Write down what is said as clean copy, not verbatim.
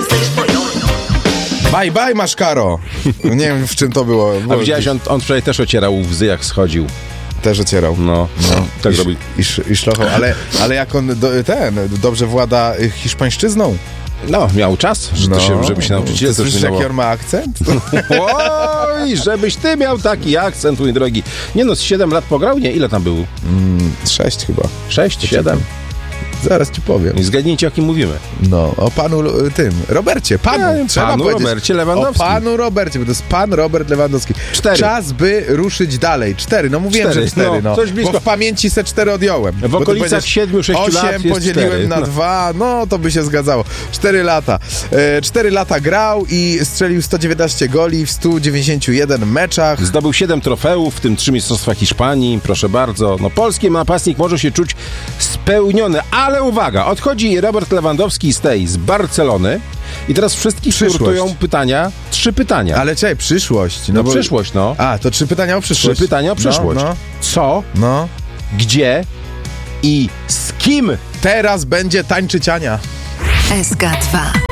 Bye bye, Maszkaro. Nie wiem, w czym to było. A widziałeś, on wczoraj też ocierał łzy, jak schodził. Też ocierał. No, tak robi. I szlochał, ale jak on dobrze włada hiszpańszczyzną. No, miał czas, żeby się nauczyć. Słyszysz, jaki on ma akcent? Oj, żebyś ty miał taki akcent, mój drogi. Nie no, z 7 lat pograł? Nie, ile tam był? 6 chyba. 6, 7? Zaraz ci powiem. I zgadnijcie, o kim mówimy. No, o panu Robercie. Panu Robercie Lewandowskim. O panu Robercie, bo to jest pan Robert Lewandowski. 4. Czas, by ruszyć dalej. 4, no mówiłem, 4, że 4. no, coś blisko. Bo w pamięci se 4 odjąłem. W okolicach 7-6 lat 8 jest podzieliłem 4. na 2, no to by się zgadzało. 4 lata. 4 lata grał i strzelił 119 goli w 191 meczach. Zdobył 7 trofeów, w tym 3 mistrzostwa Hiszpanii, proszę bardzo. No, polski napastnik może się czuć spełniony, ale uwaga, odchodzi Robert Lewandowski z Barcelony i teraz wszystkich nurtują pytania, 3 pytania. Ale czekaj, przyszłość. No przyszłość, no. A, to 3 pytania o przyszłość. 3 pytania o przyszłość. No. Co, No. gdzie i z kim Teraz będzie tańczyć Ania. SK2